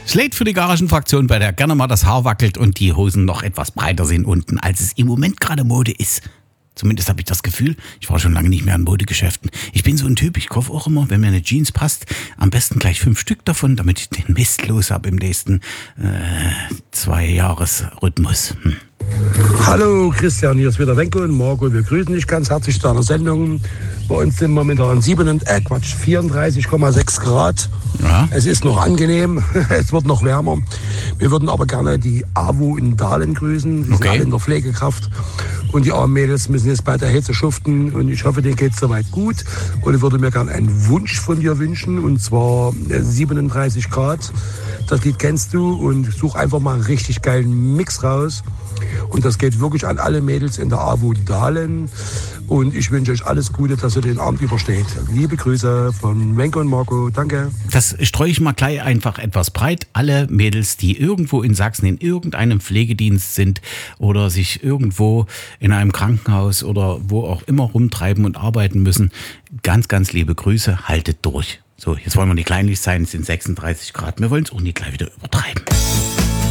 Slate für die Garagenfraktion, bei der gerne mal das Haar wackelt und die Hosen noch etwas breiter sind unten, als es im Moment gerade Mode ist. Zumindest habe ich das Gefühl, ich war schon lange nicht mehr in Modegeschäften. Ich bin so ein Typ, ich kaufe auch immer, wenn mir eine Jeans passt, am besten gleich 5 Stück davon, damit ich den Mist los habe im nächsten 2-Jahres-Rhythmus. Hallo Christian, hier ist wieder Wenko und Marco. Wir grüßen dich ganz herzlich zu einer Sendung. Bei uns sind momentan 34,6 Grad. Ja. Es ist noch angenehm, es wird noch wärmer. Wir würden aber gerne die AWO in Dahlen grüßen. Die sind alle in der Pflegekraft. Und die armen Mädels müssen jetzt bei der Hitze schuften. Und ich hoffe, denen geht es soweit gut. Und ich würde mir gerne einen Wunsch von dir wünschen. Und zwar 37 Grad. Das Lied kennst du. Und such einfach mal einen richtig geilen Mix raus. Und das geht wirklich an alle Mädels in der AWO Dahlen. Und ich wünsche euch alles Gute, dass ihr den Abend übersteht. Liebe Grüße von Wenko und Marco. Danke. Das streue ich mal gleich einfach etwas breit. Alle Mädels, die irgendwo in Sachsen in irgendeinem Pflegedienst sind oder sich irgendwo in einem Krankenhaus oder wo auch immer rumtreiben und arbeiten müssen, ganz, ganz liebe Grüße. Haltet durch. So, jetzt wollen wir nicht kleinlich sein. Es sind 36 Grad. Wir wollen es auch nicht gleich wieder übertreiben.